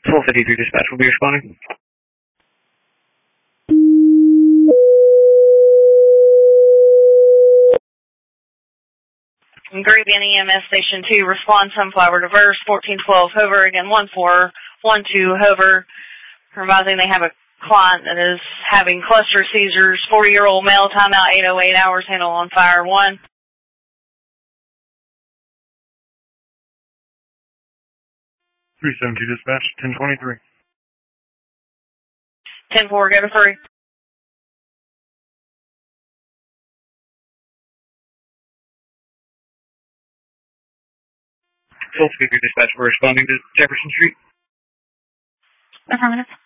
1253 dispatch will be responding. 3 Van EMS Station 2, respond Sunflower Reverse, 1412 Hover, again 1412 Hover, advising they have a client that is having cluster seizures, 40-year-old male, timeout 808 hours, handle on fire 1. 372 dispatch, 1023. 10-4, go to 3. 1253 dispatch, we're responding to Jefferson Street. Affirmative.